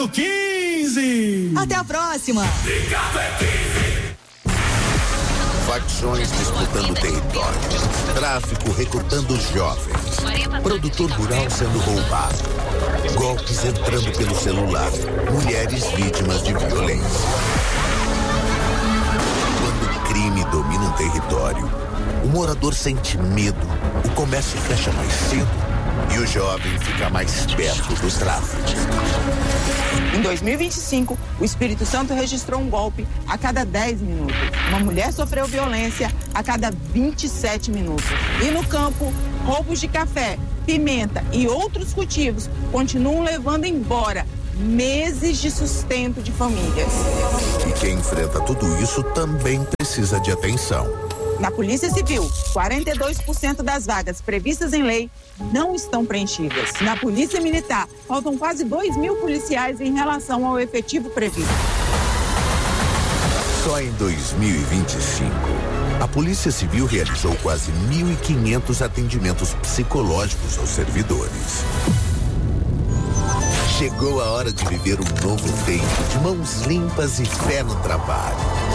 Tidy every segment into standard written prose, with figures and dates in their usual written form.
Ligado 15. Até a próxima. Ligado é 15. Facções disputando território. Tráfico recrutando jovens. Produtor rural sendo roubado. Golpes entrando pelo celular. Mulheres vítimas de violência. Quando o crime domina um território, o morador sente medo, o comércio fecha mais cedo e o jovem fica mais perto do tráfico. Em 2025, o Espírito Santo registrou um golpe a cada 10 minutos. Uma mulher sofreu violência a cada 27 minutos. E no campo, roubos de café, pimenta e outros cultivos continuam levando embora meses de sustento de famílias. E quem enfrenta tudo isso também precisa de atenção. Na Polícia Civil, 42% das vagas previstas em lei não estão preenchidas. Na Polícia Militar, faltam quase 2.000 policiais em relação ao efetivo previsto. Só em 2025, a Polícia Civil realizou quase 1.500 atendimentos psicológicos aos servidores. Chegou a hora de viver um novo tempo de mãos limpas e fé no trabalho.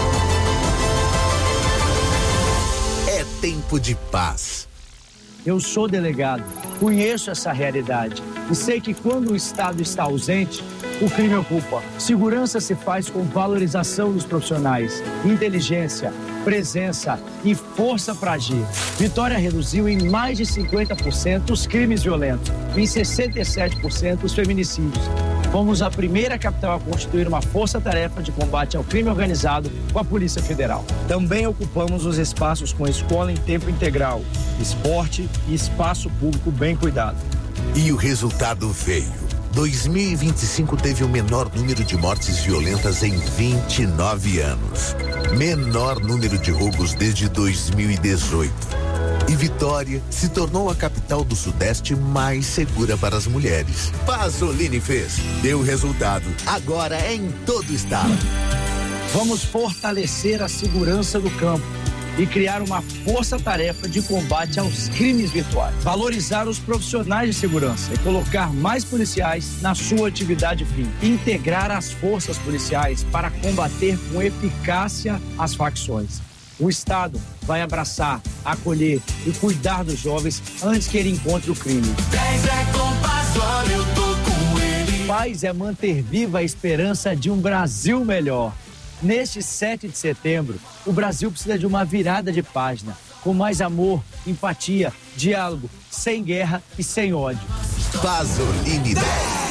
É tempo de paz. Eu sou delegado, conheço essa realidade e sei que quando o Estado está ausente, o crime ocupa. Segurança se faz com valorização dos profissionais, inteligência, presença e força para agir. Vitória reduziu em mais de 50% os crimes violentos e em 67% os feminicídios. Fomos a primeira capital a constituir uma força-tarefa de combate ao crime organizado com a Polícia Federal. Também ocupamos os espaços com escola em tempo integral, esporte e espaço público bem cuidado. E o resultado veio. 2025 teve o menor número de mortes violentas em 29 anos. Menor número de roubos desde 2018. E Vitória se tornou a capital do Sudeste mais segura para as mulheres. Pasolini fez. Deu resultado. Agora é em todo o estado. Vamos fortalecer a segurança do campo e criar uma força-tarefa de combate aos crimes virtuais. Valorizar os profissionais de segurança e colocar mais policiais na sua atividade fim. Integrar as forças policiais para combater com eficácia as facções. O Estado vai abraçar, acolher e cuidar dos jovens antes que ele encontre o crime. 10 é Compass, olha, eu tô com ele. Paz é manter viva a esperança de um Brasil melhor. Neste 7 de setembro, o Brasil precisa de uma virada de página, com mais amor, empatia, diálogo, sem guerra e sem ódio. Pasolini 10.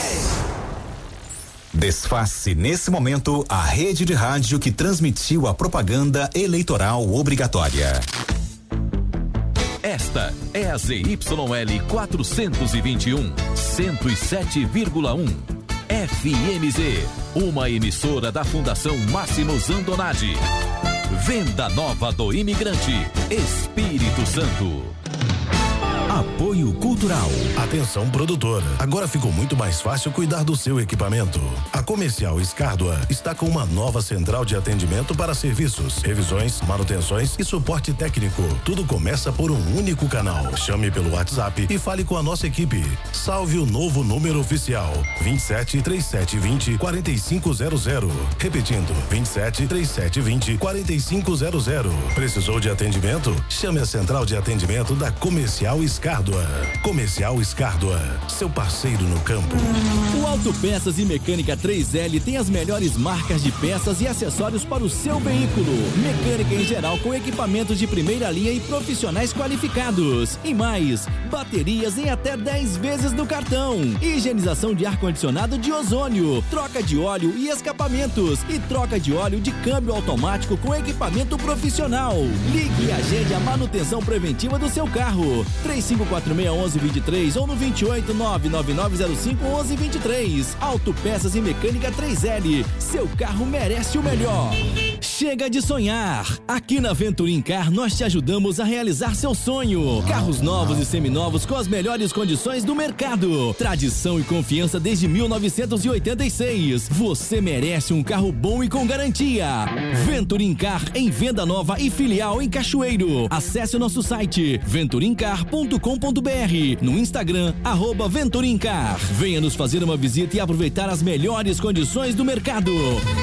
Desface nesse momento a rede de rádio que transmitiu a propaganda eleitoral obrigatória. Esta é a ZYL 421, 107,1. FMZ, uma emissora da Fundação Máximo Zandonati. Venda nova do imigrante, Espírito Santo. Apoio Cultural. Atenção, produtor. Agora ficou muito mais fácil cuidar do seu equipamento. A Comercial Escárdua está com uma nova central de atendimento para serviços, revisões, manutenções e suporte técnico. Tudo começa por um único canal. Chame pelo WhatsApp e fale com a nossa equipe. Salve o novo número oficial: 27 3720 4500. Repetindo: 27 3720 4500. Precisou de atendimento? Chame a central de atendimento da Comercial Escárdua. Comercial Escárdua, seu parceiro no campo. O Autopeças e Mecânica 3L tem as melhores marcas de peças e acessórios para o seu veículo. Mecânica em geral com equipamentos de primeira linha e profissionais qualificados. E mais, baterias em até 10 vezes no cartão. Higienização de ar-condicionado de ozônio, troca de óleo e escapamentos e troca de óleo de câmbio automático com equipamento profissional. Ligue e agende a manutenção preventiva do seu carro. 3546-1123 ou no 2899905-1123. Autopeças e Mecânica 3L. Seu carro merece o melhor. Chega de sonhar! Aqui na Venturim Car nós te ajudamos a realizar seu sonho. Carros novos e seminovos com as melhores condições do mercado. Tradição e confiança desde 1986. Você merece um carro bom e com garantia. Venturim Car em venda nova e filial em Cachoeiro. Acesse o nosso site venturimcar.com.br, no Instagram @Venturim Car. Venha nos fazer uma visita e aproveitar as melhores condições do mercado.